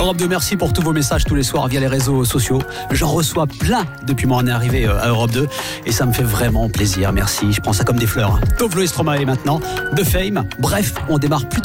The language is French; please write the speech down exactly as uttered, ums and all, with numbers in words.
Europe deux, merci pour tous vos messages tous les soirs via les réseaux sociaux. J'en reçois plein depuis mon année arrivée à Europe deux et ça me fait vraiment plaisir. Merci, je prends ça comme des fleurs. Tove Lo et Stromae maintenant, de Fame. Bref, on démarre plus